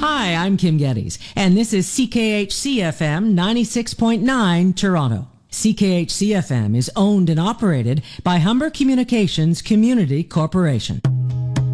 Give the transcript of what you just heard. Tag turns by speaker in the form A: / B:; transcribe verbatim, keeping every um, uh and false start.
A: Hi, I'm Kim Geddes, and this is C K H C F M ninety-six point nine Toronto. C K H C F M is owned and operated by Humber Communications Community Corporation.